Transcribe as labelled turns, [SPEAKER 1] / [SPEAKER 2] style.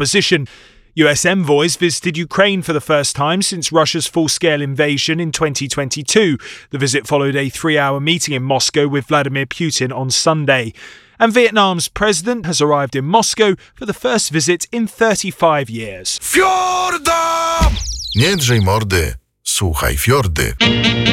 [SPEAKER 1] opposition. US envoys visited Ukraine for the first time since Russia's full-scale invasion in 2022. The visit followed a 3-hour meeting in Moscow with Vladimir Putin on Sunday. And Vietnam's president has arrived in Moscow for the first visit in 35 years.
[SPEAKER 2] Fiorda! Nie drzej mordy, słuchaj fiordy.